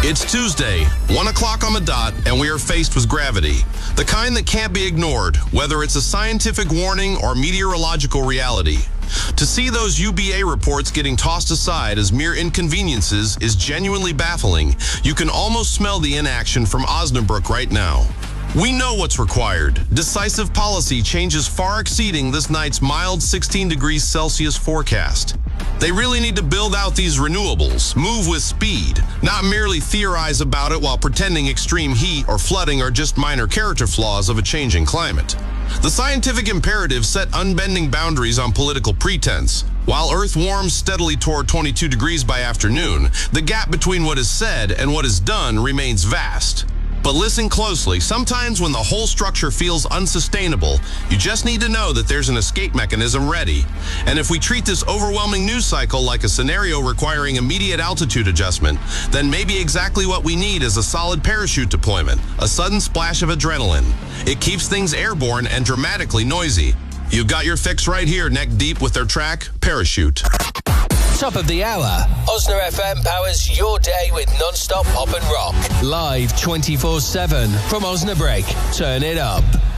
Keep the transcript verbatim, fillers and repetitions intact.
It's Tuesday, one o'clock on the dot, and we are faced with gravity. The kind that can't be ignored, whether it's a scientific warning or meteorological reality. To see those U B A reports getting tossed aside as mere inconveniences is genuinely baffling. You can almost smell the inaction from Osnabrück right now. We know what's required. Decisive policy changes far exceeding this night's mild sixteen degrees Celsius forecast. They really need to build out these renewables, move with speed, not merely theorize about it while pretending extreme heat or flooding are just minor character flaws of a changing climate. The scientific imperative set unbending boundaries on political pretense. While Earth warms steadily toward twenty-two degrees by afternoon, the gap between what is said and what is done remains vast. But listen closely. Sometimes when the whole structure feels unsustainable, you just need to know that there's an escape mechanism ready. And if we treat this overwhelming news cycle like a scenario requiring immediate altitude adjustment, then maybe exactly what we need is a solid parachute deployment, a sudden splash of adrenaline. It keeps things airborne and dramatically noisy. You've got your fix right here, neck deep with their track, Parachute. Top of the hour. Osna F M powers your day with non-stop pop and rock. Live twenty-four seven from Osnabrück. Turn it up.